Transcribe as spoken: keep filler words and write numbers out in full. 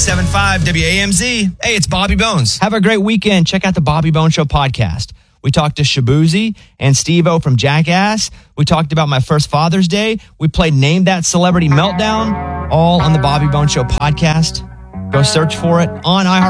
seven five W A M Z. Hey, it's Bobby Bones. Have a great weekend. Check out the Bobby Bones Show podcast. We talked to Shabuzi and Steve-O from Jackass. We talked about my first Father's Day. We played Name That Celebrity Meltdown, all on the Bobby Bones Show podcast. Go search for it on iHeart.